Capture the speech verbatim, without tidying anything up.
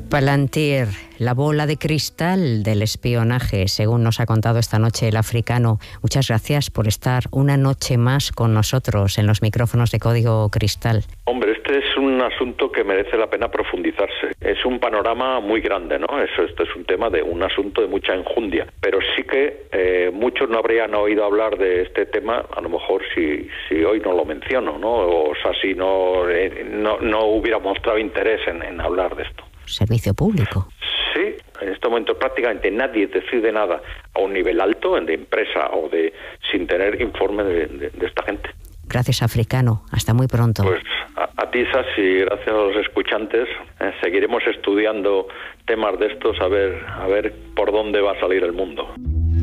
Palantir, la bola de cristal del espionaje, según nos ha contado esta noche el africano. Muchas gracias por estar una noche más con nosotros en los micrófonos de Código Cristal. Hombre, este es un asunto que merece la pena profundizarse. Es un panorama muy grande, ¿no? Eso, esto es un tema de un asunto de mucha enjundia. Pero sí que eh, muchos no habrían oído hablar de este tema, a lo mejor si, si hoy no lo menciono, ¿no? O sea, si no, eh, no, no hubiera mostrado interés en, en hablar de esto. Servicio público. Sí, en este momento prácticamente nadie decide nada a un nivel alto, de empresa o de sin tener informe de, de, de esta gente. Gracias, africano. Hasta muy pronto. Pues a, a ti, Sasi, y gracias a los escuchantes. Eh, seguiremos estudiando temas de estos a ver, a ver por dónde va a salir el mundo.